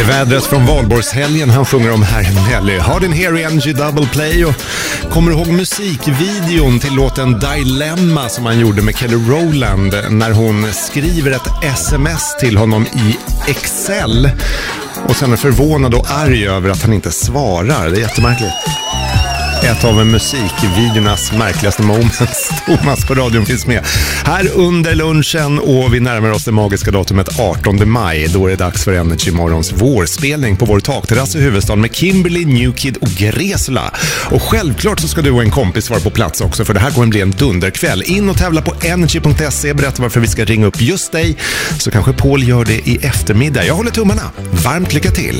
Det är vädret från Valborgshelgen han sjunger om här Nelly. Har den här i NG Double Play och kommer ihåg musikvideon till låten Dilemma som han gjorde med Kelly Rowland när hon skriver ett sms till honom i Excel och sen är förvånad och arg över att han inte svarar. Det är jättemärkligt. Ett av musikvideornas märkligaste moments. Thomas på radion finns med här under lunchen och vi närmar oss det magiska datumet 18 maj. Då är det dags för Energy Morgons vårspelning på vår takterrass i huvudstaden med Kimberly, New Kid och Gresla. Och självklart så ska du och en kompis vara på plats också för det här kommer bli en dunderkväll. In och tävla på energy.se, berätta varför vi ska ringa upp just dig så kanske Paul gör det i eftermiddag. Jag håller tummarna. Varmt lycka till!